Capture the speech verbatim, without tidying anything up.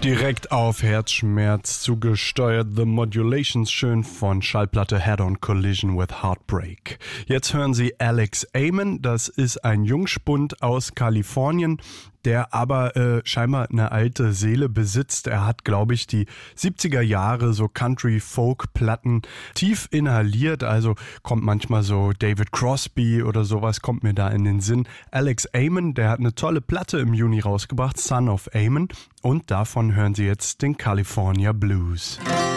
Direkt auf Herzschmerz zugesteuert, The Modulations, schön von Schallplatte Head-on Collision with Heartbreak. Jetzt hören Sie Alex Amon, das ist ein Jungspund aus Kalifornien, der aber äh, scheinbar eine alte Seele besitzt. Er hat, glaube ich, die siebziger Jahre so Country-Folk-Platten tief inhaliert, also kommt manchmal so David Crosby oder sowas, kommt mir da in den Sinn. Alex Amon, der hat eine tolle Platte im Juni rausgebracht, Son of Amon, und davon hören Sie jetzt den California Blues.